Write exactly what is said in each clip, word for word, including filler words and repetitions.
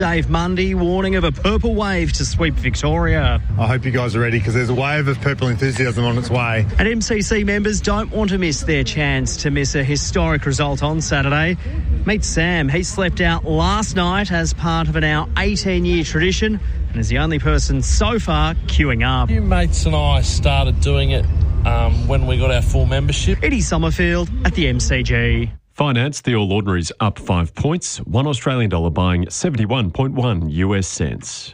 Dave Mundy warning of a purple wave to sweep Victoria. I hope you guys are ready because there's a wave of purple enthusiasm on its way. And M C C members don't want to miss their chance to miss a historic result on Saturday. Meet Sam. He slept out last night as part of an now eighteen-year tradition and is the only person so far queuing up. You mates and I started doing it um, when we got our full membership. Eddie Summerfield at the M C G. Finance, the All Ordinaries up five points, one Australian dollar buying seventy-one point one U S cents.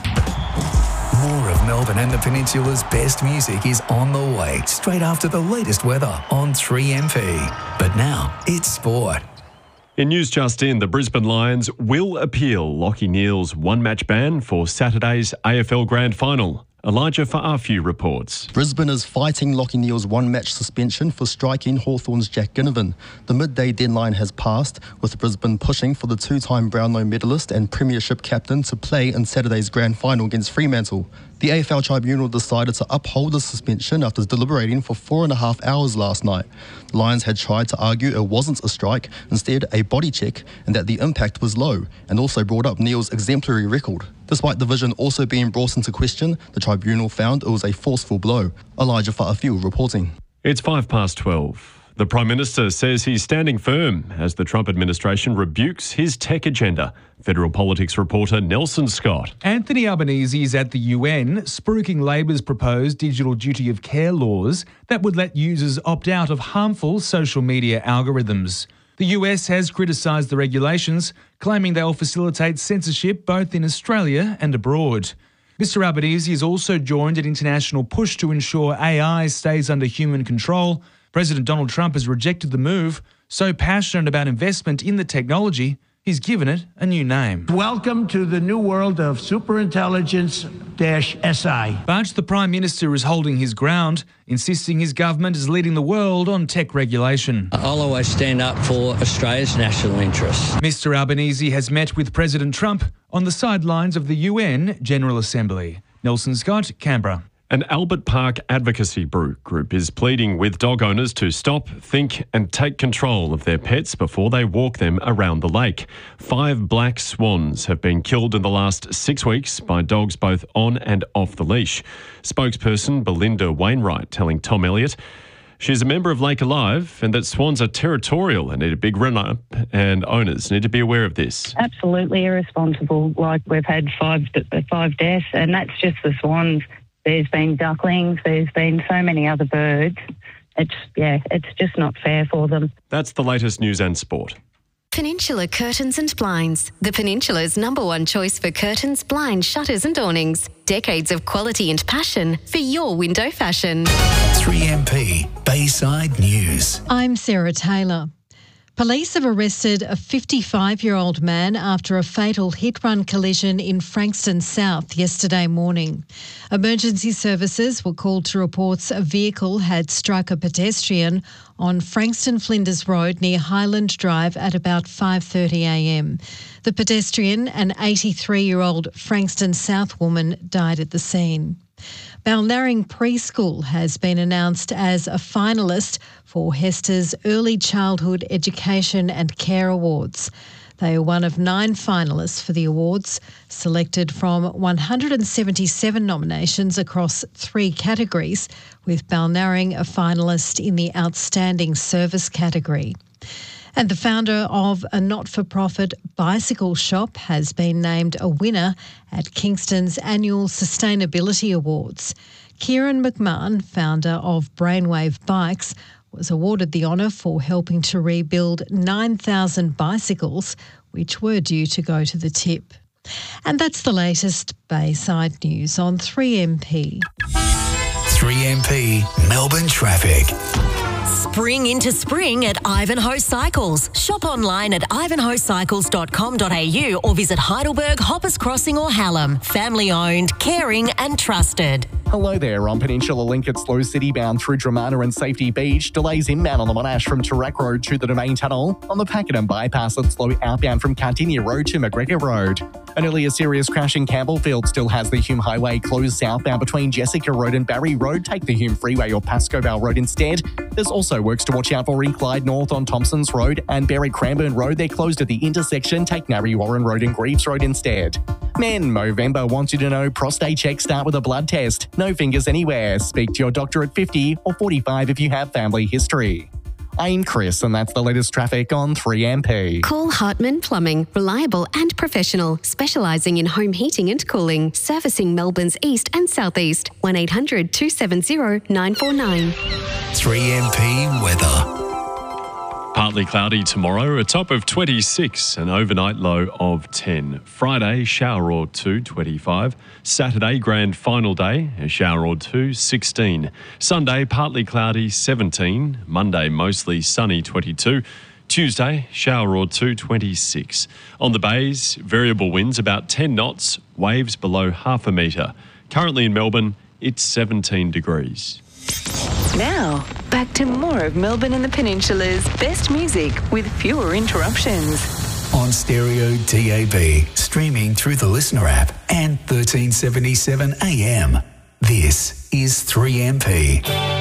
More of Melbourne and the Peninsula's best music is on the way, straight after the latest weather on three M P. But now, it's sport. In news just in, the Brisbane Lions will appeal Lachie Neale's one-match ban for Saturday's A F L Grand Final. Elijah Fa'afiu reports. Brisbane is fighting Lachie Neale's one-match suspension for striking Hawthorn's Jack Ginnivan. The midday deadline has passed, with Brisbane pushing for the two-time Brownlow medalist and premiership captain to play in Saturday's grand final against Fremantle. The A F L Tribunal decided to uphold the suspension after deliberating for four and a half hours last night. The Lions had tried to argue it wasn't a strike, instead a body check, and that the impact was low, and also brought up Neale's exemplary record. Despite the vision also being brought into question, the tribunal found it was a forceful blow. Elijah Fa'afiu reporting. It's five past twelve. The Prime Minister says he's standing firm as the Trump administration rebukes his tech agenda. Federal Politics reporter Nelson Scott. Anthony Albanese is at the U N spruiking Labor's proposed digital duty of care laws that would let users opt out of harmful social media algorithms. The U S has criticised the regulations, claiming they'll facilitate censorship both in Australia and abroad. Mister Albanese has also joined an international push to ensure A I stays under human control. President Donald Trump has rejected the move, so passionate about investment in the technology, he's given it a new name. Welcome to the new world of superintelligence-S I. But the Prime Minister is holding his ground, insisting his government is leading the world on tech regulation. I'll always stand up for Australia's national interests. Mister Albanese has met with President Trump on the sidelines of the U N General Assembly. Nelson Scott, Canberra. An Albert Park advocacy group is pleading with dog owners to stop, think and take control of their pets before they walk them around the lake. Five black swans have been killed in the last six weeks by dogs both on and off the leash. Spokesperson Belinda Wainwright telling Tom Elliott she's a member of Lake Alive and that swans are territorial and need a big run-up and owners need to be aware of this. Absolutely irresponsible. Like we've had five, five deaths and that's just the swans. There's been ducklings, there's been so many other birds. It's, yeah, it's just not fair for them. That's the latest news and sport. Peninsula Curtains and Blinds. The Peninsula's number one choice for curtains, blinds, shutters and awnings. Decades of quality and passion for your window fashion. three M P Bayside News. I'm Sarah Taylor. Police have arrested a fifty-five-year-old man after a fatal hit-run collision in Frankston South yesterday morning. Emergency services were called to reports a vehicle had struck a pedestrian on Frankston Flinders Road near Highland Drive at about five thirty a m. The pedestrian, an eighty-three-year-old Frankston South woman, died at the scene. Balnarring Preschool has been announced as a finalist for HESTA's Early Childhood Education and Care Awards. They are one of nine finalists for the awards, selected from one hundred seventy-seven nominations across three categories, with Balnarring a finalist in the Outstanding Service category. And the founder of a not-for-profit bicycle shop has been named a winner at Kingston's annual Sustainability Awards. Kieran McMahon, founder of Brainwave Bikes, was awarded the honour for helping to rebuild nine thousand bicycles, which were due to go to the tip. And that's the latest Bayside News on three M P. three M P Melbourne Traffic. Spring into spring at Ivanhoe Cycles. Shop online at ivanhoe cycles dot com dot a u or visit Heidelberg, Hoppers Crossing or Hallam. Family owned, caring and trusted. Hello there, on Peninsula Link it's slow city bound through Dramana and Safety Beach. Delays inbound on the Monash from Tarak Road to the Domain Tunnel. On the Pakenham bypass it's slow outbound from Cardinia Road to McGregor Road. An earlier serious crash in Campbellfield still has the Hume Highway closed southbound between Jessica Road and Barry Road. Take the Hume Freeway or Pascoe Vale Road instead. There's also works to watch out for in Clyde North on Thompsons Road and Berwick Cranbourne Road. They're closed at the intersection. Take Narry Warren Road and Greaves Road instead. Men, Movember wants you to know prostate checks start with a blood test. No fingers anywhere. Speak to your doctor at fifty or forty-five if you have family history. I'm Chris, and that's the latest traffic on three M P. Call Hartman Plumbing, reliable and professional, specialising in home heating and cooling, servicing Melbourne's east and southeast. one eight hundred two seven zero nine four nine. three M P weather. Partly cloudy tomorrow, a top of twenty-six, an overnight low of ten. Friday, shower or two, twenty-five. Saturday, grand final day, a shower or two, sixteen. Sunday, partly cloudy, seventeen. Monday, mostly sunny, twenty-two. Tuesday, shower or two, twenty-six. On the bays, variable winds about ten knots, waves below half a metre. Currently in Melbourne, it's seventeen degrees. Now, back to more of Melbourne and the Peninsula's best music with fewer interruptions. On stereo D A B, streaming through the Listener app and thirteen seventy-seven A M. This is three M P.